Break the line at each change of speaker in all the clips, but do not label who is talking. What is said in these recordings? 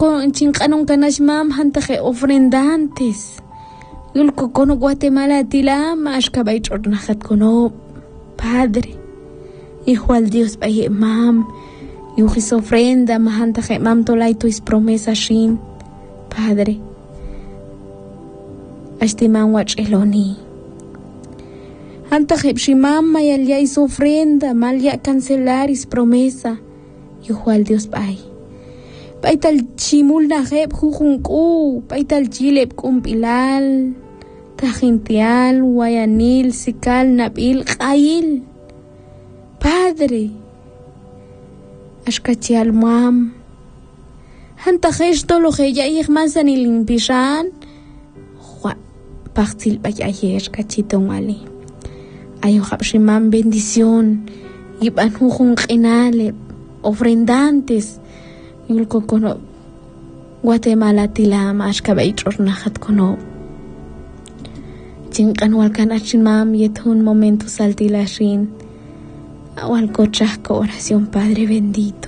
chinq'anun kanash mam hantaje ofrendantes yulko kono Guatemala tilam ashkabay ch'ornajat kono Padre hijo al Dios baye mam yujis ofrenda mahantaje mam tolay tuis promesa shin Padre ashtiman wach'eloni hantaje shimam mayalya ofrenda malya cancelaris promesa hijo al Dios baye paital chimul najeb jujunku paital chileb kumpilal tajintial guayanil sikal nabil qail Padre ashkachial mam hanta jesh tolo jeya igmasan ilimpishan jua pachtil bayayer kachiton ali ayo habshimam bendición iban jujun qinale ofrendantes yulko kono Guatemala tilam ashkabay ch'ornajat kono chinq'an walkan achimam yethun momento saltilashin walko chasco oración Padre bendito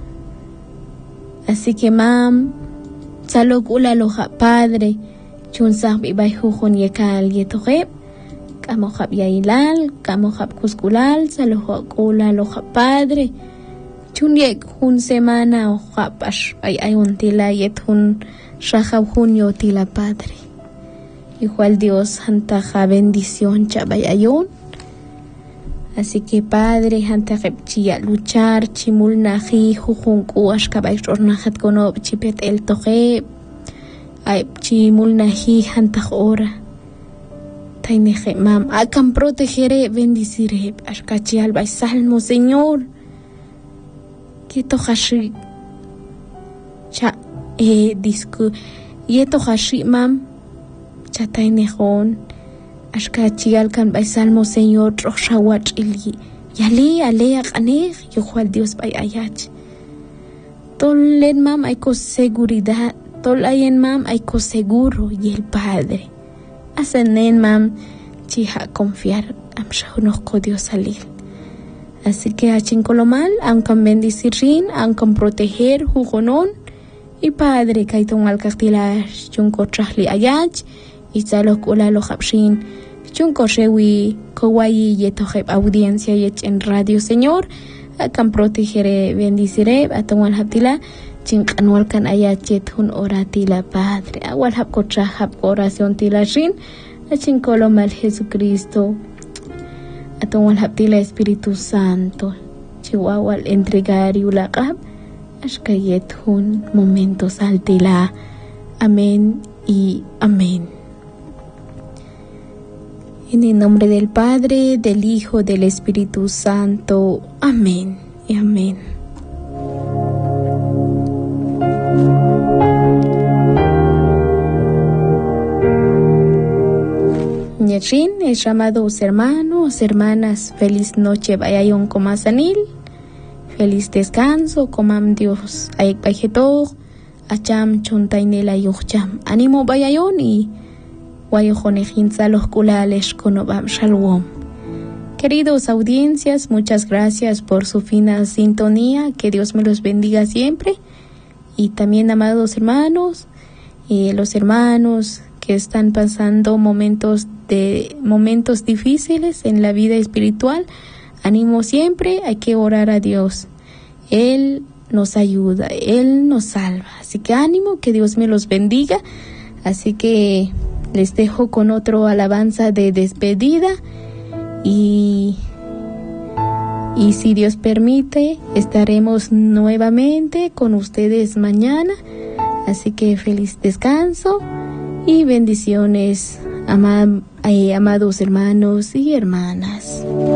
así que mam salok ula loja Padre chunsaq ibay jujun yekal yetoheb kamojab yailal kamojab kuskulal salok ula loja Padre chunyek jun semana o japash ay untila yet jun shahab junio tila Padre igual Dios hantaja bendición chabayayón así que Padre hantajeb chia luchar chimul naji jujun kuash kabay chornajat kono chipet el toje ay chimul naji hantaj ora taineje mam akan protegeré bendiciré ashkachial bay salmo Señor yeto hashi cha disco yeto hashi mam chatainejon ashkachial kan bay salmo Señor troshawach ili yali alea qanej yujual Dios bay ayach tolen mam hay con seguridad tolayen mam hay con seguro y el Padre asenen mam chiha confiar am shahunoh ko Dios salir. Así que hacen colomal, auncan bendicirin, auncan proteger, jugonón, y Padre, kaiton al castilash, chunko trahli ayach, y salok ula lo hapshin, chunko rewi, kawaii yetoheb audiencia yech en radio Señor, auncan protegeré, bendiciré, aton al haptila, chinkan walkan ayach yethun oratila Padre, awal hapko trahab oración tilashin, hacen colomal Jesucristo, atong walhaptila Espíritu Santo chihuahua entregar yulaqab ashkayet hun momentos altila amén y amén. En el nombre del Padre, del Hijo, del Espíritu Santo, amén y amén. Ñechin, es llamados hermanos, hermanas, feliz noche, bayayon comasanil, feliz descanso, comam Dios, ayek bajeto, acham chontainela yucham, ánimo bayayon y guayojonejinza los culales conobam shalom. Queridos audiencias, muchas gracias por su fina sintonía, que Dios me los bendiga siempre, y también amados hermanos, y los hermanos que están pasando momentos difíciles en la vida espiritual, ánimo siempre, hay que orar a Dios. Él nos ayuda, Él nos salva. Así que ánimo, que Dios me los bendiga. Así que les dejo con otro alabanza de despedida y si Dios permite, estaremos nuevamente con ustedes mañana. Así que feliz descanso y bendiciones, amados hermanos y hermanas.